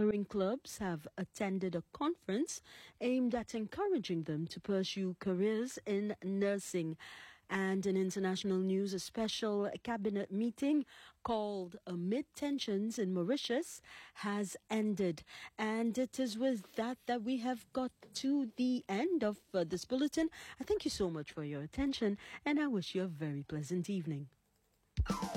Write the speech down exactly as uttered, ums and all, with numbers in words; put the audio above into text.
engineering clubs have attended a conference aimed at encouraging them to pursue careers in nursing. And in international news, a special cabinet meeting called Amid Tensions in Mauritius has ended. And it is with that that we have got to the end of uh, this bulletin. I thank you so much for your attention, and I wish you a very pleasant evening.